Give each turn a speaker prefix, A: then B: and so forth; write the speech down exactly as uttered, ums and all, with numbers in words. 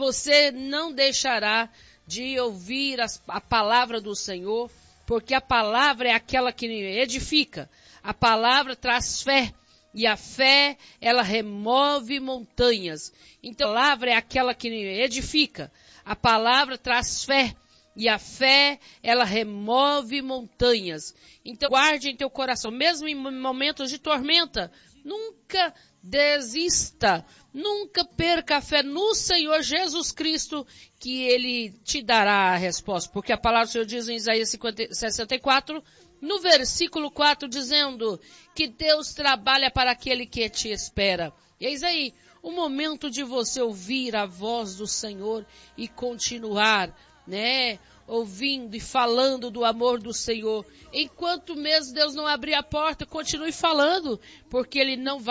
A: você não deixará de ouvir as, a palavra do Senhor, porque a palavra é aquela que edifica. A palavra traz fé, e a fé, ela remove montanhas. Então, a palavra é aquela que edifica. A palavra traz fé, e a fé, ela remove montanhas. Então, guarde em teu coração, mesmo em momentos de tormenta, nunca desista, nunca perca a fé no Senhor Jesus Cristo, que Ele te dará a resposta. Porque a palavra do Senhor diz em Isaías sessenta e quatro, no versículo quatro, dizendo que Deus trabalha para aquele que te espera. E eis aí, o momento de você ouvir a voz do Senhor e continuar, né, ouvindo e falando do amor do Senhor. Enquanto mesmo Deus não abrir a porta, continue falando, porque Ele não vai